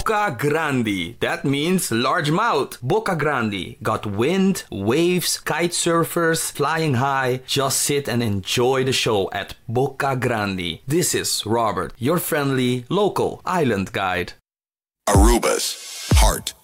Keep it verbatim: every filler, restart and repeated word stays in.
Boca Grande. That means large mouth. Boca Grande. Got wind, waves, kite surfers, flying high. Just sit and enjoy the show at Boca Grande. This is Robert, your friendly local island guide. Aruba's heart